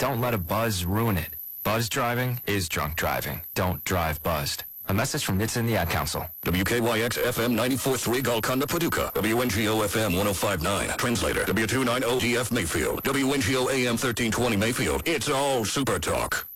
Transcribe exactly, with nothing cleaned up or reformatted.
Don't let a buzz ruin it. Buzz driving is drunk driving. Don't drive buzzed. A message from N H T S A and the Ad Council. W K Y X F M ninety-four point three Golconda, Paducah. W N G O F M one oh five point nine. Translator. W two ninety D F Mayfield. W N G O A M thirteen twenty Mayfield. It's all Super Talk.